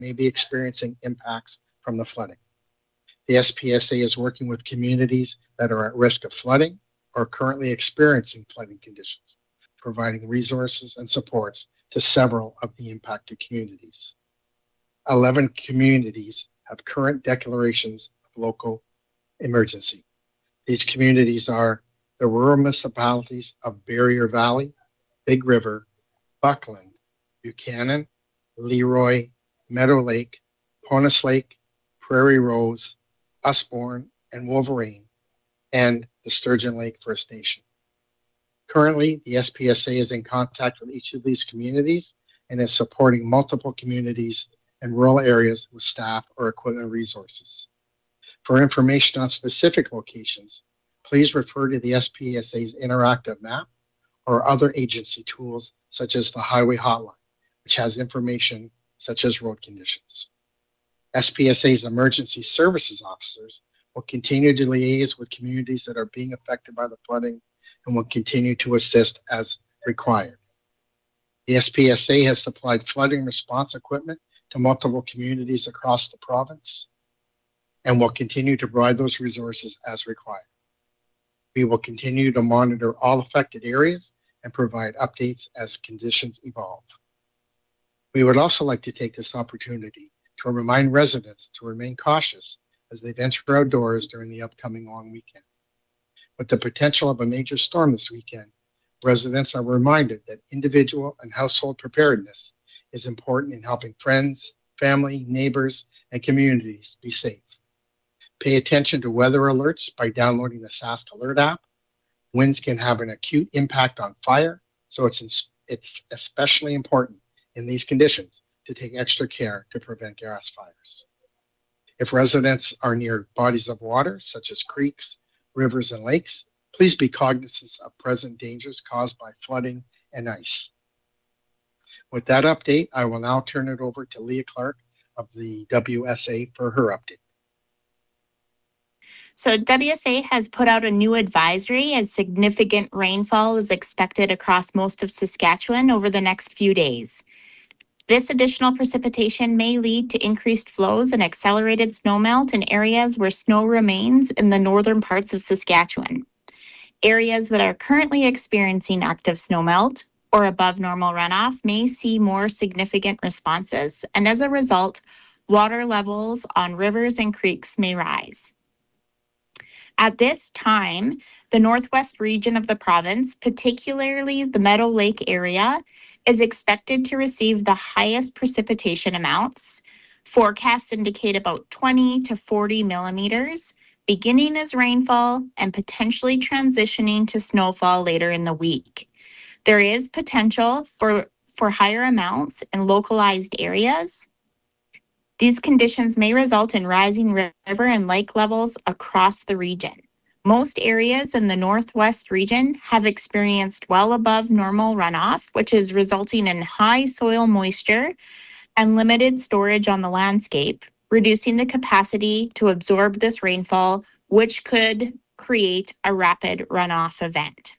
may be experiencing impacts from the flooding. The SPSA is working with communities that are at risk of flooding or currently experiencing flooding conditions, providing resources and supports to several of the impacted communities. 11 communities have current declarations of local emergency. These communities are the rural municipalities of Barrier Valley, Big River, Buckland, Buchanan, Leroy, Meadow Lake, Ponus Lake, Prairie Rose, Usborne, and Wolverine, and the Sturgeon Lake First Nation. Currently, the SPSA is in contact with each of these communities and is supporting multiple communities and rural areas with staff or equipment resources. For information on specific locations, please refer to the SPSA's interactive map or other agency tools such as the Highway Hotline, which has information such as road conditions. SPSA's emergency services officers will continue to liaise with communities that are being affected by the flooding and will continue to assist as required. The SPSA has supplied flooding response equipment to multiple communities across the province and will continue to provide those resources as required. We will continue to monitor all affected areas and provide updates as conditions evolve. We would also like to take this opportunity to remind residents to remain cautious as they venture outdoors during the upcoming long weekend. With the potential of a major storm this weekend, residents are reminded that individual and household preparedness is important in helping friends, family, neighbors, and communities be safe. Pay attention to weather alerts by downloading the Sask Alert app. Winds can have an acute impact on fire, so it's especially important in these conditions to take extra care to prevent gas fires. If residents are near bodies of water, such as creeks, rivers, and lakes, please be cognizant of present dangers caused by flooding and ice. With that update, I will now turn it over to Leah Clark of the WSA for her update. So WSA has put out a new advisory as significant rainfall is expected across most of Saskatchewan over the next few days. This additional precipitation may lead to increased flows and accelerated snowmelt in areas where snow remains in the northern parts of Saskatchewan. Areas that are currently experiencing active snowmelt or above normal runoff may see more significant responses, and as a result, water levels on rivers and creeks may rise. At this time, the northwest region of the province, particularly the Meadow Lake area, is expected to receive the highest precipitation amounts. Forecasts indicate about 20 to 40 millimeters, beginning as rainfall and potentially transitioning to snowfall later in the week. There is potential for higher amounts in localized areas. These conditions may result in rising river and lake levels across the region. Most areas in the northwest region have experienced well above normal runoff, which is resulting in high soil moisture and limited storage on the landscape, reducing the capacity to absorb this rainfall, which could create a rapid runoff event.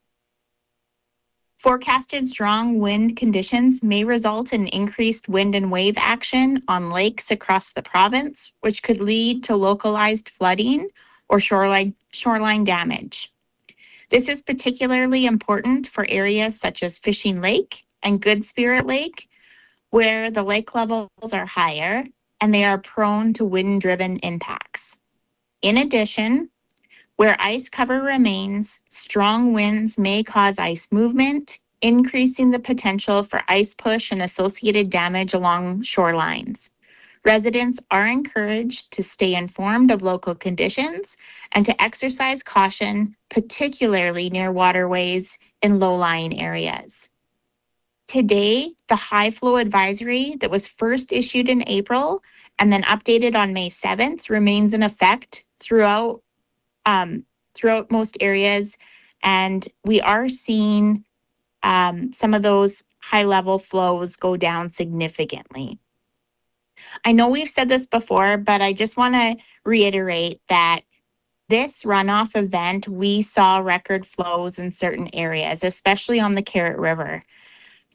Forecasted strong wind conditions may result in increased wind and wave action on lakes across the province, which could lead to localized flooding or shoreline damage. This is particularly important for areas such as Fishing Lake and Good Spirit Lake, where the lake levels are higher and they are prone to wind-driven impacts. In addition, where ice cover remains, strong winds may cause ice movement, increasing the potential for ice push and associated damage along shorelines. Residents are encouraged to stay informed of local conditions and to exercise caution, particularly near waterways in low-lying areas. Today, the high flow advisory that was first issued in April and then updated on May 7th remains in effect throughout most areas, and we are seeing some of those high-level flows go down significantly. I know we've said this before, but I just want to reiterate that this runoff event, we saw record flows in certain areas, especially on the Carrot River.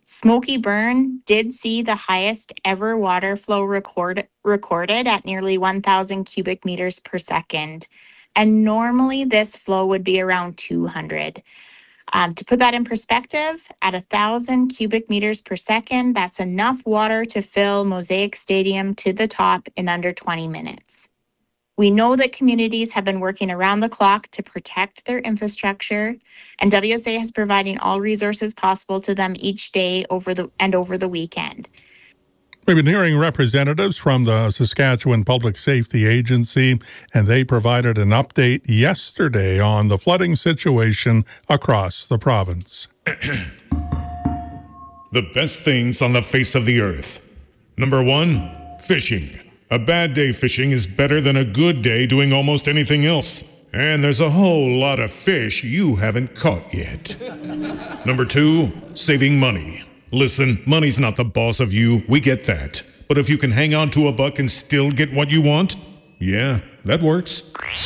Smoky Burn did see the highest ever water flow recorded at nearly 1,000 cubic meters per second. And normally this flow would be around 200. To put that in perspective, at 1,000 cubic meters per second, that's enough water to fill Mosaic Stadium to the top in under 20 minutes. We know that communities have been working around the clock to protect their infrastructure, and WSA is providing all resources possible to them each day over the weekend. We've been hearing representatives from the Saskatchewan Public Safety Agency, and they provided an update yesterday on the flooding situation across the province. The best things on the face of the earth. Number 1, fishing. A bad day fishing is better than a good day doing almost anything else. And there's a whole lot of fish you haven't caught yet. Number 2, saving money. Listen, money's not the boss of you, we get that. But if you can hang on to a buck and still get what you want, yeah, that works.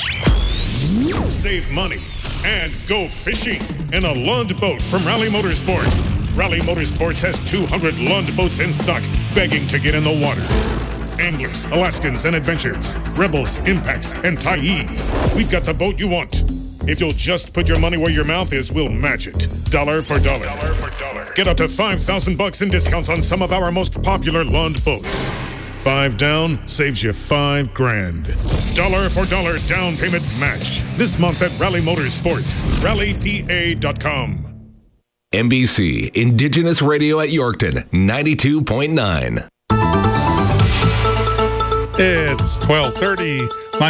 Save money and go fishing in a Lund boat from Rally Motorsports. Rally Motorsports has 200 Lund boats in stock, begging to get in the water. Anglers, Alaskans, and Adventures, Rebels, Impacts, and Tyes. We've got the boat you want. If you'll just put your money where your mouth is, we'll match it. Dollar for dollar. Dollar for dollar. Get up to $5,000 in discounts on some of our most popular Lund boats. 5 down saves you $5,000. Dollar for dollar down payment match. This month at Rally Motorsports. RallyPA.com. NBC Indigenous Radio at Yorkton, 92.9. It's 12:30,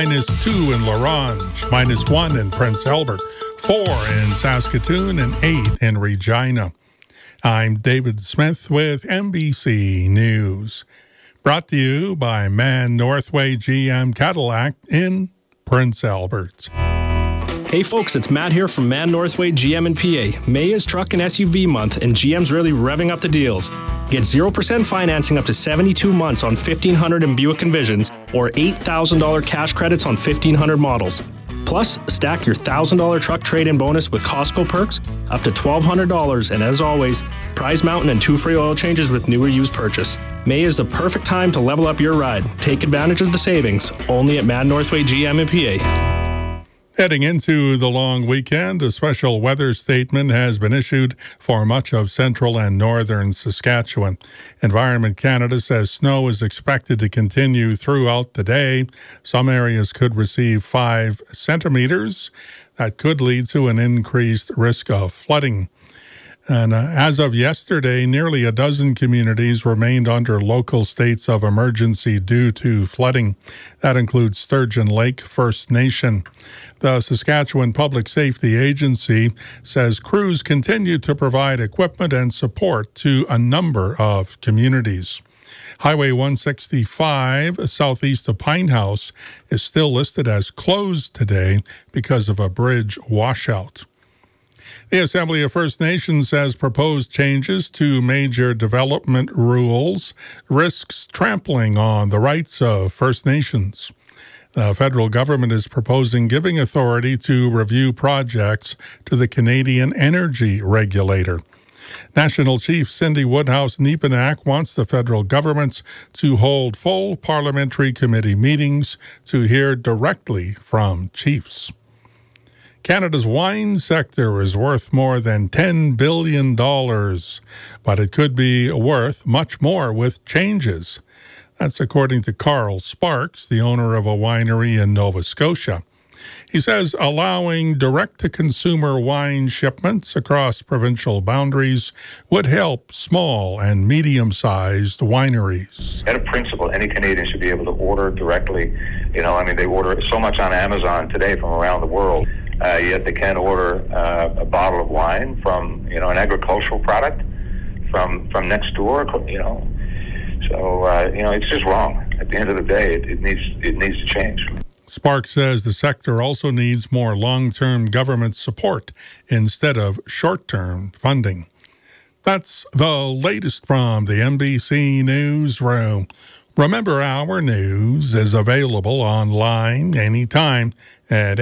-2 in La Ronge, -1 in Prince Albert, 4 in Saskatoon, and 8 in Regina. I'm David Smith with NBC News. Brought to you by Man Northway GM Cadillac in Prince Albert. Hey folks, it's Matt here from Man Northway GM and PA. May is truck and SUV month, and GM's really revving up the deals. Get 0% financing up to 72 months on 1,500 and Buick Envisions, or $8,000 cash credits on 1,500 models. Plus, stack your $1,000 truck trade-in bonus with Costco perks up to $1,200, and as always, Prize Mountain and 2 free oil changes with new or used purchase. May is the perfect time to level up your ride. Take advantage of the savings, only at Man Northway GM and PA. Heading into the long weekend, a special weather statement has been issued for much of central and northern Saskatchewan. Environment Canada says snow is expected to continue throughout the day. Some areas could receive 5 centimeters. That could lead to an increased risk of flooding. And as of yesterday, nearly a dozen communities remained under local states of emergency due to flooding. That includes Sturgeon Lake First Nation. The Saskatchewan Public Safety Agency says crews continue to provide equipment and support to a number of communities. Highway 165, southeast of Pine House, is still listed as closed today because of a bridge washout. The Assembly of First Nations has proposed changes to major development rules, risks trampling on the rights of First Nations. The federal government is proposing giving authority to review projects to the Canadian Energy Regulator. National Chief Cindy Woodhouse-Nepenak wants the federal government to hold full parliamentary committee meetings to hear directly from chiefs. Canada's wine sector is worth more than $10 billion, but it could be worth much more with changes. That's according to Carl Sparks, the owner of a winery in Nova Scotia. He says allowing direct-to-consumer wine shipments across provincial boundaries would help small and medium-sized wineries. At a principle, any Canadian should be able to order directly. They order so much on Amazon today from around the world. Yet they can't order a bottle of wine from, an agricultural product from next door, So, it's just wrong. At the end of the day, it needs to change. Sparks says the sector also needs more long-term government support instead of short-term funding. That's the latest from the NBC Newsroom. Remember, our news is available online anytime at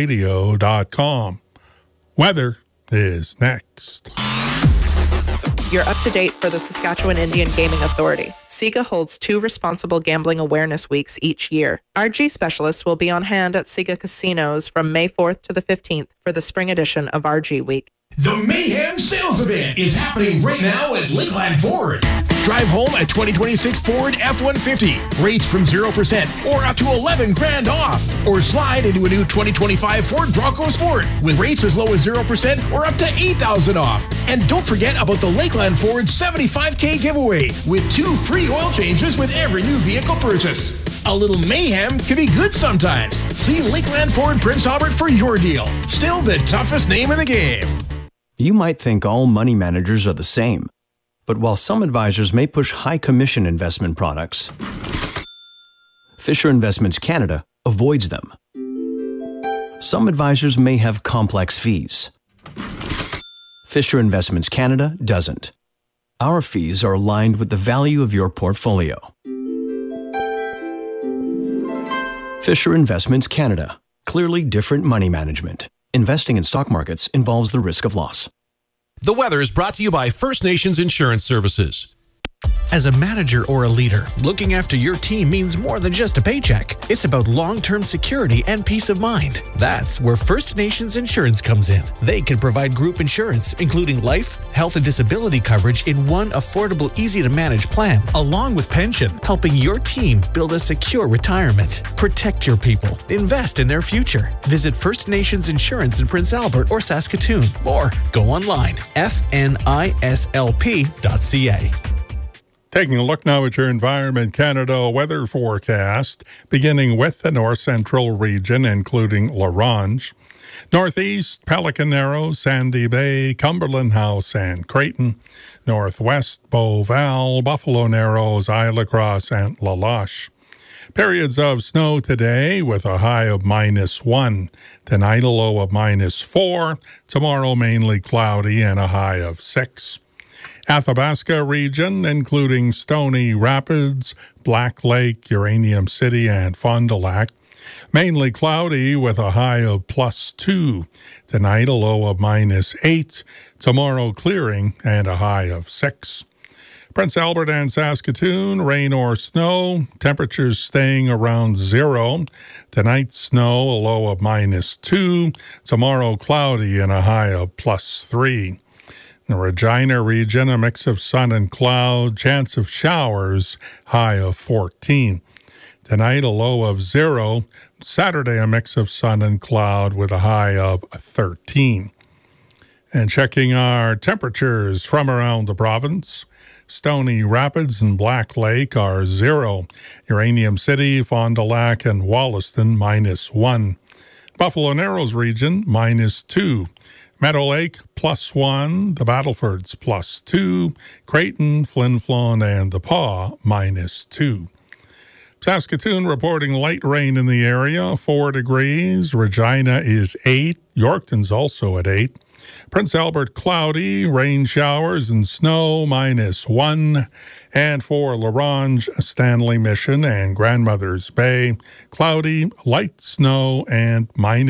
NBCRadio.com. Weather is next. you're up to date for the Saskatchewan Indian Gaming Authority. SIGA holds 2 responsible gambling awareness weeks each year. RG specialists will be on hand at SIGA casinos from May 4th to the 15th for the spring edition of RG Week. The Mayhem Sales Event is happening right now at Lakeland Ford. Drive home a 2026 Ford F-150. Rates from 0% or up to $11,000 off. Or slide into a new 2025 Ford Bronco Sport with rates as low as 0% or up to $8,000 off. And don't forget about the Lakeland Ford $75K giveaway with 2 free oil changes with every new vehicle purchase. A little mayhem can be good sometimes. See Lakeland Ford Prince Albert for your deal. Still the toughest name in the game. You might think all money managers are the same. But while some advisors may push high commission investment products, Fisher Investments Canada avoids them. Some advisors may have complex fees. Fisher Investments Canada doesn't. Our fees are aligned with the value of your portfolio. Fisher Investments Canada. Clearly different money management. Investing in stock markets involves the risk of loss. The weather is brought to you by First Nations Insurance Services. As a manager or a leader, looking after your team means more than just a paycheck. It's about long-term security and peace of mind. That's where First Nations Insurance comes in. They can provide group insurance, including life, health, and disability coverage in one affordable, easy-to-manage plan, along with pension, helping your team build a secure retirement. Protect your people. Invest in their future. Visit First Nations Insurance in Prince Albert or Saskatoon, or go online, fnislp.ca. Taking a look now at your Environment Canada weather forecast, beginning with the north central region, including La Ronge, northeast, Pelican Narrows, Sandy Bay, Cumberland House, and Creighton, northwest, Beauval, Buffalo Narrows, Isle Cross, and La Loche. Periods of snow today with a high of -1. Tonight a low of -4. Tomorrow mainly cloudy and a high of 6. Athabasca region, including Stony Rapids, Black Lake, Uranium City, and Fond du Lac. Mainly cloudy with a high of +2. Tonight a low of -8. Tomorrow clearing and a high of 6. Prince Albert and Saskatoon, rain or snow. Temperatures staying around 0. Tonight snow, a low of -2. Tomorrow cloudy and a high of +3. The Regina region, a mix of sun and cloud, chance of showers, high of 14. Tonight, a low of 0. Saturday, a mix of sun and cloud with a high of 13. And checking our temperatures from around the province, Stony Rapids and Black Lake are 0. Uranium City, Fond du Lac, and Wollaston, -1. Buffalo Narrows region, -2. Meadow Lake, +1, the Battlefords, +2, Creighton, Flin Flon, and the Pas, -2. Saskatoon reporting light rain in the area, 4 degrees. Regina is 8. Yorkton's also at 8. Prince Albert, cloudy, rain showers and snow, -1. And for La Ronge, Stanley Mission, and Grandmother's Bay, cloudy, light snow, and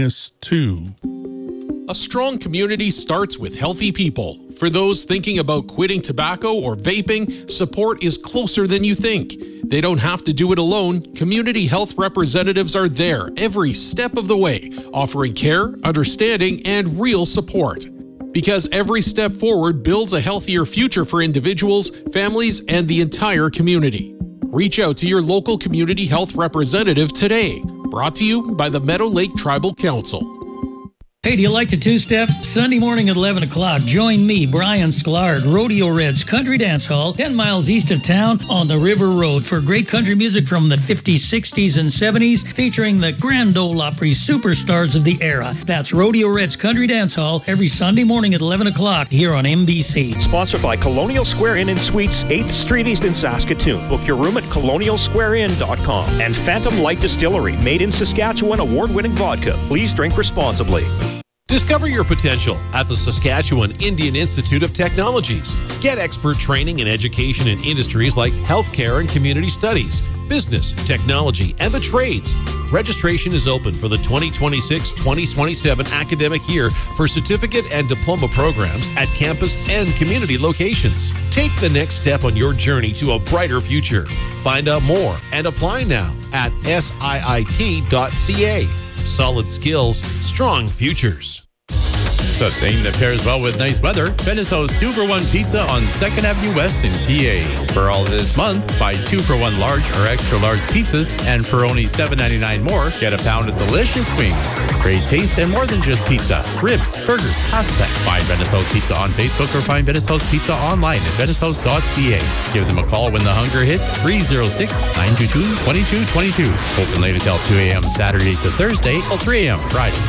-2. A strong community starts with healthy people. For those thinking about quitting tobacco or vaping, support is closer than you think. They don't have to do it alone. Community health representatives are there every step of the way, offering care, understanding, and real support. Because every step forward builds a healthier future for individuals, families, and the entire community. Reach out to your local community health representative today. Brought to you by the Meadow Lake Tribal Council. Hey, do you like to two-step? Sunday morning at 11 o'clock, join me, Brian Sklar, Rodeo Reds Country Dance Hall, 10 miles east of town on the River Road for great country music from the 50s, 60s, and 70s, featuring the Grand Ole Opry superstars of the era. That's Rodeo Reds Country Dance Hall every Sunday morning at 11 o'clock here on MBC. Sponsored by Colonial Square Inn and Suites, 8th Street East in Saskatoon. Book your room at colonialsquareinn.com. And Phantom Light Distillery, made in Saskatchewan, award-winning vodka. Please drink responsibly. Discover your potential at the Saskatchewan Indian Institute of Technologies. Get expert training and education in industries like healthcare and community studies, business, technology, and the trades. Registration is open for the 2026-2027 academic year for certificate and diploma programs at campus and community locations. Take the next step on your journey to a brighter future. Find out more and apply now at siit.ca. Solid skills, strong futures. The thing that pairs well with nice weather, Venice House 2-for-1 pizza on 2nd Avenue West in PA. For all this month, buy 2-for-1 large or extra large pizzas, and for only $7.99 more, get a pound of delicious wings. Great taste and more than just pizza. Ribs, burgers, pasta. Find Venice House Pizza on Facebook or find Venice House Pizza online at venicehouse.ca. Give them a call when the hunger hits, 306-922-2222. Open late until 2 a.m. Saturday to Thursday till 3 a.m. Friday.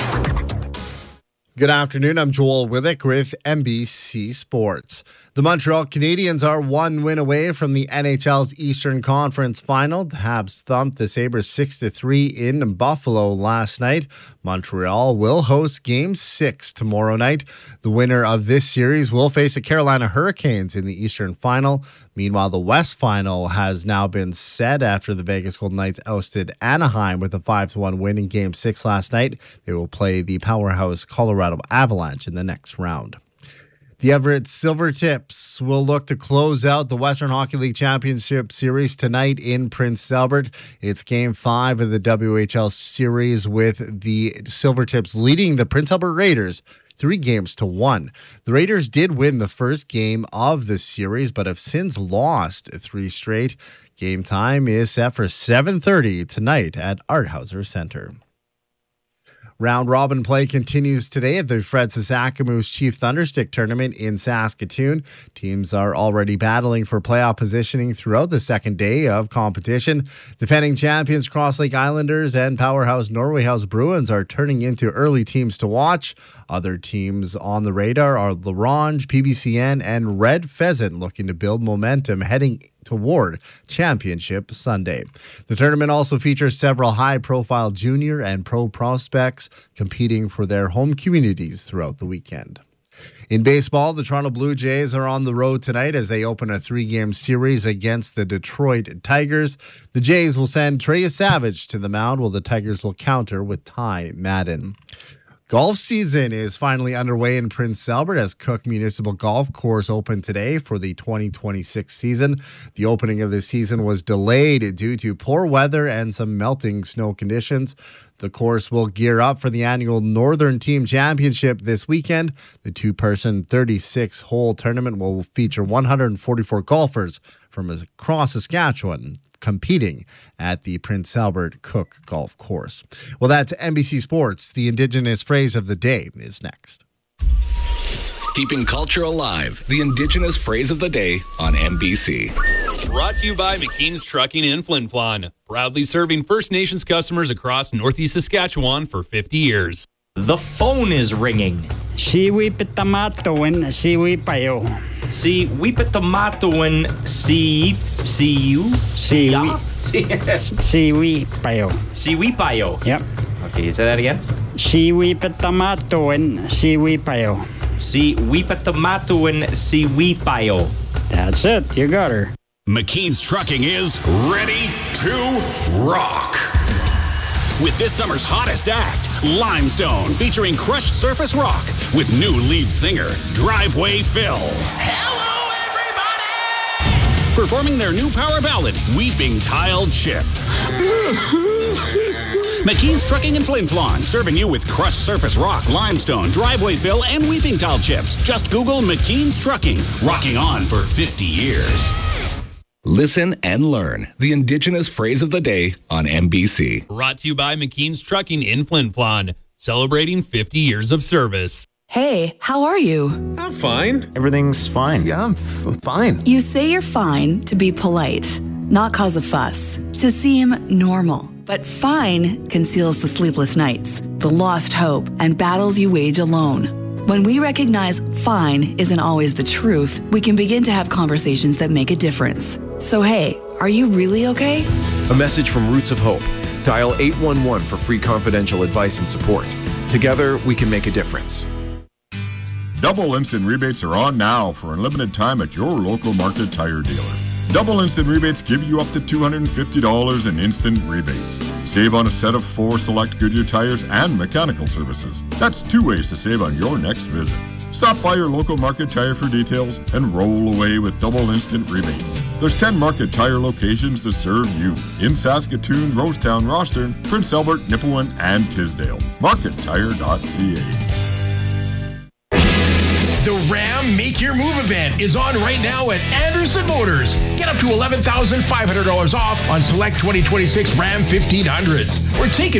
Good afternoon. I'm Joel Withick with NBC Sports. The Montreal Canadiens are one win away from the NHL's Eastern Conference Final. The Habs thumped the Sabres 6-3 in Buffalo last night. Montreal will host Game 6 tomorrow night. The winner of this series will face the Carolina Hurricanes in the Eastern Final. Meanwhile, the West Final has now been set after the Vegas Golden Knights ousted Anaheim with a 5-1 win in Game 6 last night. They will play the powerhouse Colorado Avalanche in the next round. The Everett Silvertips will look to close out the Western Hockey League Championship Series tonight in Prince Albert. It's Game 5 of the WHL Series with the Silvertips leading the Prince Albert Raiders 3-1. The Raiders did win the first game of the series, but have since lost 3 straight. Game time is set for 7:30 tonight at Arthauser Center. Round robin play continues today at the Fred Sasakamoose Chief Thunderstick Tournament in Saskatoon. Teams are already battling for playoff positioning throughout the second day of competition. Defending champions Cross Lake Islanders and powerhouse Norway House Bruins are turning into early teams to watch. Other teams on the radar are LaRange, PBCN, and Red Pheasant looking to build momentum heading toward Championship Sunday. The tournament also features several high-profile junior and pro prospects competing for their home communities throughout the weekend. In baseball, the Toronto Blue Jays are on the road tonight as they open a 3-game series against the Detroit Tigers. The Jays will send Trey Savage to the mound while the Tigers will counter with Ty Madden. Golf season is finally underway in Prince Albert as Cook Municipal Golf Course opened today for the 2026 season. The opening of the season was delayed due to poor weather and some melting snow conditions. The course will gear up for the annual Northern Team Championship this weekend. The 2-person 36-hole tournament will feature 144 golfers from across Saskatchewan competing at the Prince Albert Cook Golf Course. Well, that's NBC Sports. The Indigenous phrase of the day is next. Keeping culture alive. The Indigenous phrase of the day on NBC. Brought to you by McKean's Trucking in Flin Flon. Proudly serving First Nations customers across Northeast Saskatchewan for 50 years. The phone is ringing. Siwi pitamatoin, siwi payo. Si wipitamatawan si Siwi payo. Siwi payo. Yep. Okay, say that again. Siwi pitamatoin, siwi payo. Si wipitamatawan siwi payo. That's it. You got her. McKean's Trucking is ready to rock. With this summer's hottest act, Limestone, featuring crushed surface rock with new lead singer, Driveway Phil. Hello, everybody! Performing their new power ballad, Weeping Tiled Chips. McKean's Trucking in Flin Flon, serving you with crushed surface rock, limestone, driveway fill, and weeping tile chips. Just Google McKean's Trucking, rocking on for 50 years. Listen and learn the Indigenous phrase of the day on NBC. Brought to you by McKean's Trucking in Flin Flon, celebrating 50 years of service. Hey, how are you? I'm fine. Everything's fine. Yeah, I'm fine. You say you're fine to be polite, not cause a fuss, to seem normal. But fine conceals the sleepless nights, the lost hope, and battles you wage alone. When we recognize fine isn't always the truth, we can begin to have conversations that make a difference. So hey, are you really okay? A message from Roots of Hope. Dial 811 for free confidential advice and support. Together, we can make a difference. Double instant rebates are on now for a limited time at your local Market Tire dealer. Double Instant Rebates give you up to $250 in instant rebates. Save on a set of 4 select Goodyear tires and mechanical services. That's 2 ways to save on your next visit. Stop by your local Market Tire for details and roll away with double instant rebates. There's 10 Market Tire locations to serve you in Saskatoon, Rosetown, Rostern, Prince Albert, Nipawin, and Tisdale. MarketTire.ca. The Ram Make Your Move event is on right now at Anderson Motors. Get up to $11,500 off on select 2026 Ram 1500s. Or take